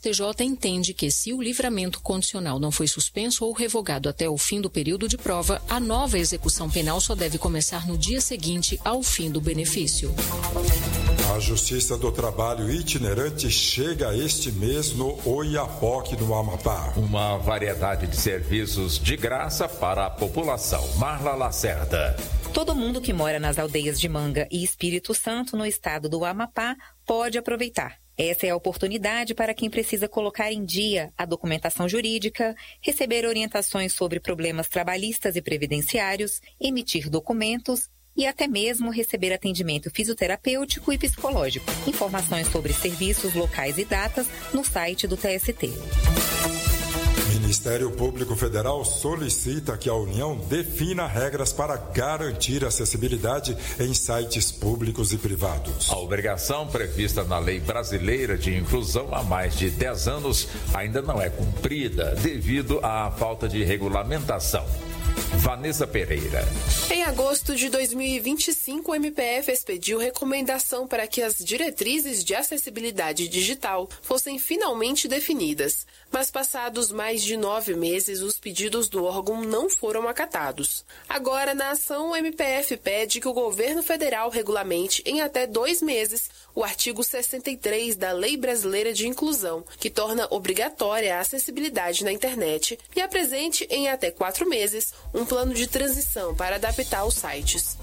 STJ entende que, se o livramento condicional não foi suspenso ou revogado até o fim do período de prova, a nova execução penal só deve começar no dia seguinte ao fim do benefício. A Justiça do Trabalho itinerante chega este mês no Oiapoque, no Amapá. Uma variedade de serviços de graça para a população. Marla Lacerda. Todo mundo que mora nas aldeias de Manga e Espírito Santo, no estado do Amapá, pode aproveitar. Essa é a oportunidade para quem precisa colocar em dia a documentação jurídica, receber orientações sobre problemas trabalhistas e previdenciários, emitir documentos e até mesmo receber atendimento fisioterapêutico e psicológico. Informações sobre serviços locais e datas no site do TST. Ministério Público Federal solicita que a União defina regras para garantir acessibilidade em sites públicos e privados. A obrigação prevista na Lei Brasileira de Inclusão há mais de 10 anos ainda não é cumprida devido à falta de regulamentação. Vanessa Pereira. Em agosto de 2025, o MPF expediu recomendação para que as diretrizes de acessibilidade digital fossem finalmente definidas. Mas passados mais de 9 meses, os pedidos do órgão não foram acatados. Agora, na ação, o MPF pede que o governo federal regulamente em até 2 meses o artigo 63 da Lei Brasileira de Inclusão, que torna obrigatória a acessibilidade na internet, e apresente em até 4 meses um plano de transição para adaptar os sites.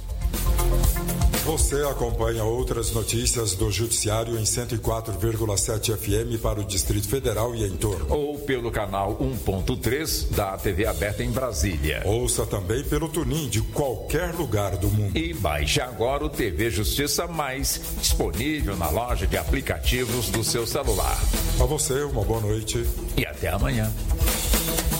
Você acompanha outras notícias do Judiciário em 104,7 FM para o Distrito Federal e em torno. Ou pelo canal 1.3 da TV aberta em Brasília. Ouça também pelo TuneIn de qualquer lugar do mundo. E baixe agora o TV Justiça Mais, disponível na loja de aplicativos do seu celular. A você, uma boa noite. E até amanhã.